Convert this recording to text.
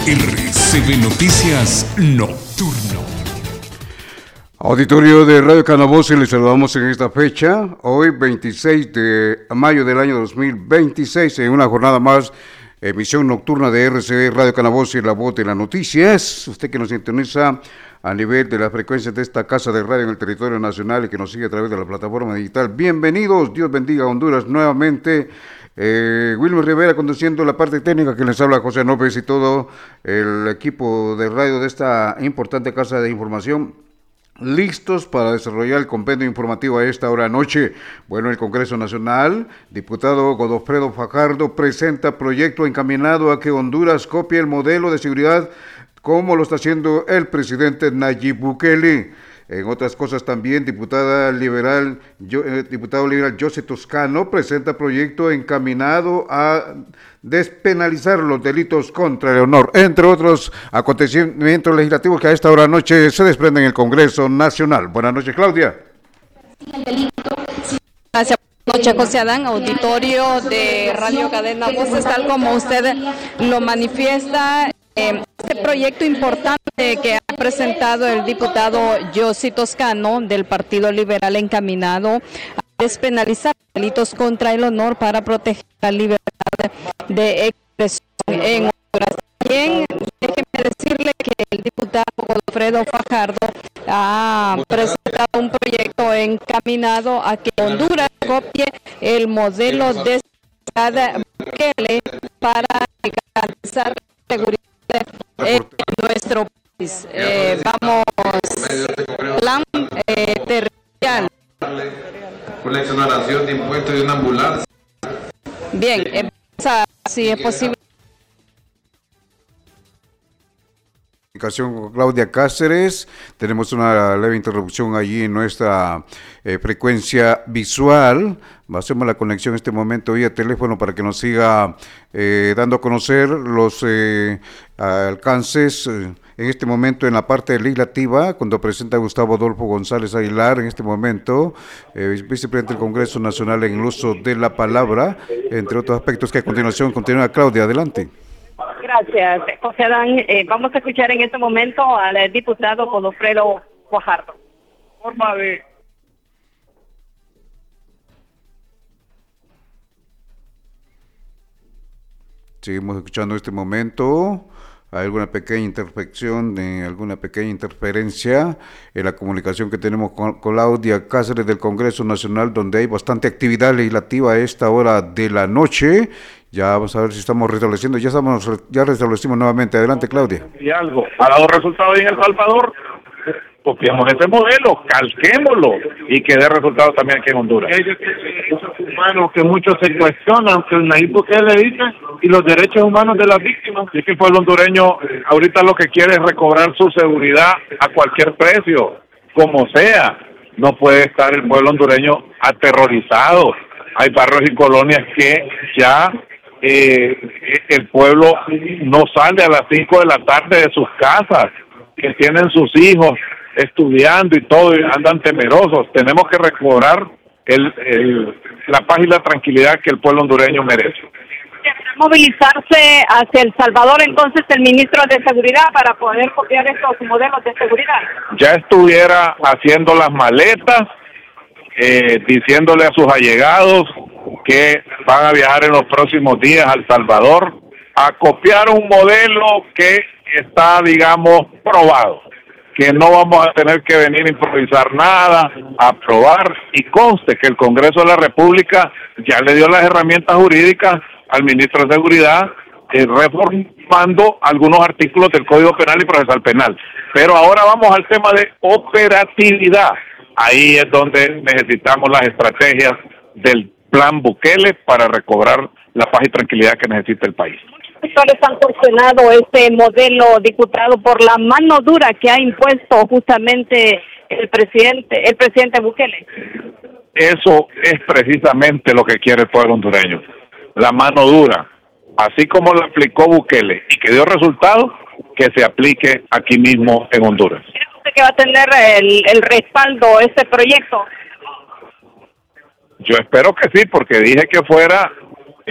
RCB Noticias Nocturno. Auditorio de Radio Canaboce, les saludamos en esta fecha, hoy 26 de mayo del año 2026, en una jornada más, emisión nocturna de RCB Radio Canaboce, la voz de las noticias. Usted que nos sintoniza a nivel de las frecuencias de esta casa de radio en el territorio nacional y que nos sigue a través de la plataforma digital, bienvenidos, Dios bendiga a Honduras nuevamente. Wilmer Rivera conduciendo la parte técnica, que les habla José López y todo el equipo de radio de esta importante casa de información, listos para desarrollar el compendio informativo a esta hora noche. Bueno, el Congreso Nacional, diputado Godofredo Fajardo presenta proyecto encaminado a que Honduras copie el modelo de seguridad como lo está haciendo el presidente Nayib Bukele. En otras cosas también, diputado liberal José Toscano presenta proyecto encaminado a despenalizar los delitos contra el honor, entre otros acontecimientos legislativos que a esta hora noche se desprenden en el Congreso Nacional. Buenas noches, Claudia. Gracias. Buenas noches, José Adán, auditorio de Radio Cadena Voces, tal como usted lo manifiesta. Este proyecto importante que ha presentado el diputado José Toscano del Partido Liberal encaminado a despenalizar delitos contra el honor para proteger la libertad de expresión en Honduras. También déjeme decirle que el diputado Godofredo Fajardo ha presentado un proyecto encaminado a que Honduras copie el modelo de seguridad Bukele para garantizar la seguridad en nuestro país. Vamos, plan territorial. Con la exoneración de impuestos de una ambulancia. Bien, si es posible. Con Claudia Cáceres, tenemos una leve interrupción allí en nuestra frecuencia visual. Hacemos la conexión en este momento vía teléfono para que nos siga dando a conocer los alcances en este momento en la parte legislativa, cuando presenta Gustavo Adolfo González Aguilar, en este momento, vicepresidente del Congreso Nacional en el uso de la palabra, entre otros aspectos que a continuación continúa. Claudia, adelante. Gracias, José Adán. Vamos a escuchar en este momento al diputado Godofredo Fajardo. Forma de... Seguimos escuchando en este momento. Hay alguna pequeña interferencia en la comunicación que tenemos con Claudia Cáceres del Congreso Nacional, donde hay bastante actividad legislativa a esta hora de la noche. Ya vamos a ver si estamos restableciendo. Ya restablecimos nuevamente. Adelante, Claudia. Y algo ha dado resultados en El Salvador. Copiamos ese modelo, calquémoslo y que dé resultados también aquí en Honduras. Humanos que muchos se cuestionan, que el Nayib Bukele dice, y los derechos humanos de las víctimas. Y es que el pueblo hondureño ahorita lo que quiere es recobrar su seguridad a cualquier precio, como sea. No puede estar el pueblo hondureño aterrorizado. Hay barrios y colonias que ya el pueblo no sale a las 5 de la tarde de sus casas, que tienen sus hijos estudiando y todo, y andan temerosos. Tenemos que recobrar la paz y la tranquilidad que el pueblo hondureño merece. ¿Deberá movilizarse hacia El Salvador entonces el ministro de Seguridad para poder copiar estos modelos de seguridad? Ya estuviera haciendo las maletas, diciéndole a sus allegados que van a viajar en los próximos días a El Salvador a copiar un modelo que está, digamos, probado, que no vamos a tener que venir a improvisar nada, a aprobar, y conste que el Congreso de la República ya le dio las herramientas jurídicas al ministro de Seguridad, reformando algunos artículos del Código Penal y Procesal Penal. Pero ahora vamos al tema de operatividad. Ahí es donde necesitamos las estrategias del plan Bukele para recobrar la paz y tranquilidad que necesita el país. Sectores han cuestionado este modelo, diputado, por la mano dura que ha impuesto justamente el presidente Bukele. Eso es precisamente lo que quiere el pueblo hondureño, la mano dura, así como la aplicó Bukele y que dio resultados, que se aplique aquí mismo en Honduras. ¿Cree usted que va a tener el respaldo este proyecto? Yo espero que sí, porque dije que fuera